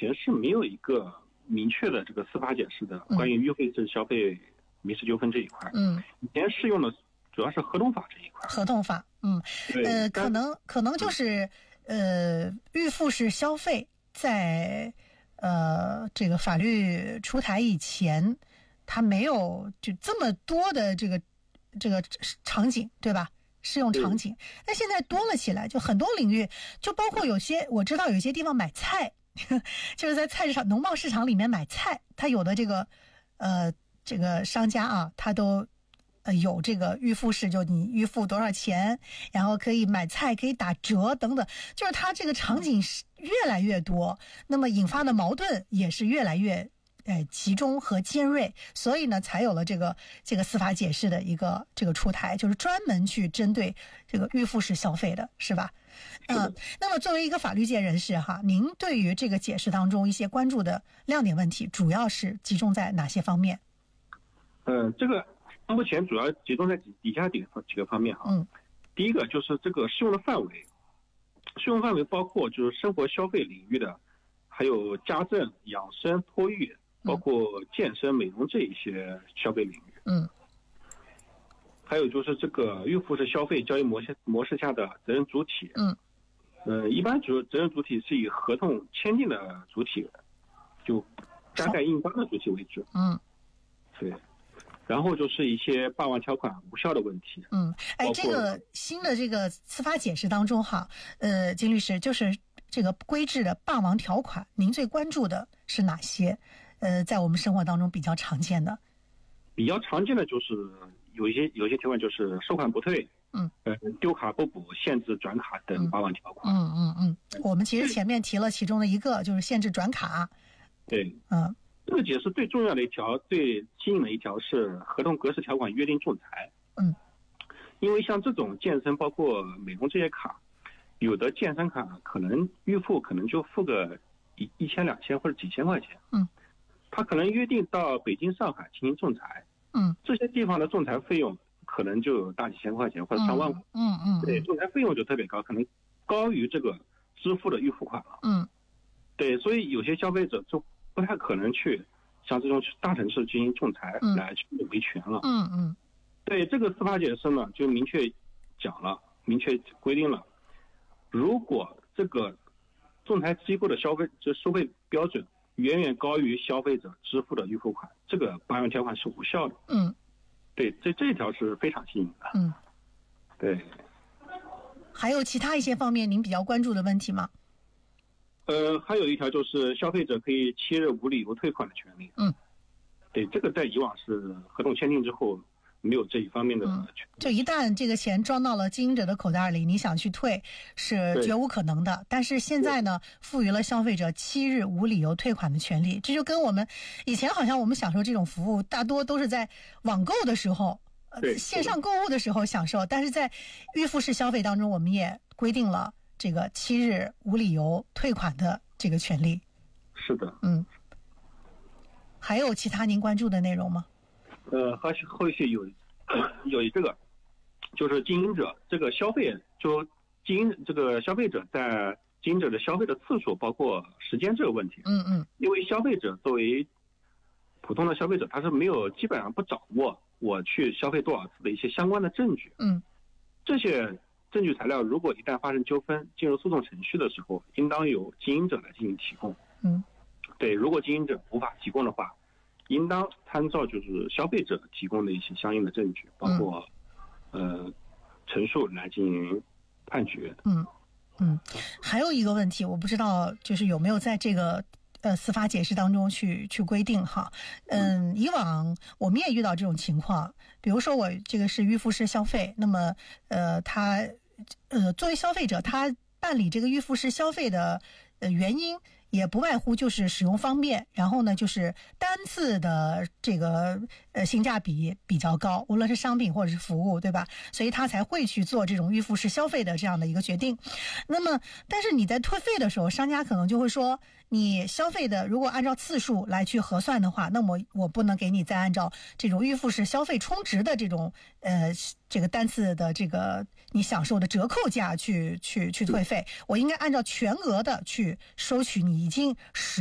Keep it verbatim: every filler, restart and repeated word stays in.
前是没有一个明确的这个司法解释的关于预付式消费民事纠纷这一块。 嗯， 以前适用的主要是合同法这一块。 合同法，嗯，呃，可能可能就是呃，预付式消费在呃这个法律出台以前，它没有就这么多的这个这个场景，对吧？适用场景，那现在多了起来，就很多领域，就包括有些我知道有些地方买菜，就是在菜市场、农贸市场里面买菜，他有的这个呃这个商家啊，他都呃有这个预付式，就你预付多少钱，然后可以买菜，可以打折等等，就是它这个场景是越来越多，那么引发的矛盾也是越来越。呃，集中和尖锐，所以呢，才有了这个这个司法解释的一个这个出台，就是专门去针对这个预付式消费的，是吧？嗯、呃，那么作为一个法律界人士哈，您对于这个解释当中一些关注的亮点问题，主要是集中在哪些方面？ 嗯、呃，这个目前主要集中在以下几个几个方面哈。 嗯， 第一个就是这个适用的范围，适用范围包括就是生活消费领域的，还有家政、养生、托育。包括健身、美容这一些消费领域， 嗯， 还有就是这个预付式消费交易模式模式下的责任主体， 嗯， 呃，一般主责任主体是以合同签订的主体，就加盖印章的主体为主， 嗯， 对，然后就是一些霸王条款无效的问题， 嗯，哎，这个新的这个司法解释当中哈，呃，金律师就是这个规制的霸王条款，您最关注的是哪些？呃，在我们生活当中比较常见的， 比较常见的就是有一些有一些条款就是收款不退， 嗯， 呃，丢卡不补、限制转卡等霸王条款。 嗯嗯嗯，我们其实前面提了其中的一个，就是限制转卡。 对， 嗯， 这个解释最重要的一条、最新颖的一条是合同格式条款约定仲裁。 嗯， 因为像这种健身包括美容这些卡，有的健身卡可能预付可能就付个一一千两千或者几千块钱。 嗯。 他可能约定到北京、上海进行仲裁， 嗯， 这些地方的仲裁费用可能就有大几千块钱或者上万块， 嗯嗯， 对，仲裁费用就特别高，可能高于这个支付的预付款了， 嗯， 对，所以有些消费者就不太可能去像这种大城市进行仲裁来去维权了， 嗯嗯， 对，这个司法解释呢就明确讲了，明确规定了，如果这个仲裁机构的消费就收费标准远远高于消费者支付的预付款，这个霸王条款是无效的。 嗯， 对，这这一条是非常新颖的。 嗯， 对。 还有其他一些方面您比较关注的问题吗？ 呃，还有一条就是消费者可以七日无理由退款的权利。 嗯， 对，这个在以往是合同签订之后没有这一方面的权利、 嗯、就一旦这个钱装到了经营者的口袋里，你想去退是绝无可能的。但是现在呢，赋予了消费者七日无理由退款的权利，这就跟我们以前好像我们享受这种服务，大多都是在网购的时候，呃，线上购物的时候享受，但是在预付式消费当中，我们也规定了这个七日无理由退款的这个权利。 是的， 嗯。还有其他您关注的内容吗？ 呃，后续后续有有这个，就是经营者这个消费，就经营这个消费者在经营者的消费的次数，包括时间这个问题。 嗯嗯。 因为消费者作为普通的消费者，他是没有基本上不掌握我去消费多少次的一些相关的证据。 嗯。 这些证据材料如果一旦发生纠纷，进入诉讼程序的时候，应当由经营者来进行提供。 嗯。 对，如果经营者无法提供的话，应当参照就是消费者提供的一些相应的证据，包括、嗯、呃陈述来进行判决。 嗯嗯，还有一个问题，我不知道就是有没有在这个呃司法解释当中去去规定哈。嗯，以往我们也遇到这种情况，比如说我这个是预付式消费，那么呃他呃作为消费者，他办理这个预付式消费的呃原因也不外乎就是使用方便，然后呢就是单次的这个呃性价比比较高，无论是商品或者是服务，对吧？所以他才会去做这种预付式消费的这样的一个决定。那么但是你在退费的时候，商家可能就会说，你消费的如果按照次数来去核算的话，那么我不能给你再按照这种预付式消费充值的这种呃这个单次的这个你享受的折扣价去去去退费，我应该按照全额的去收取你已经使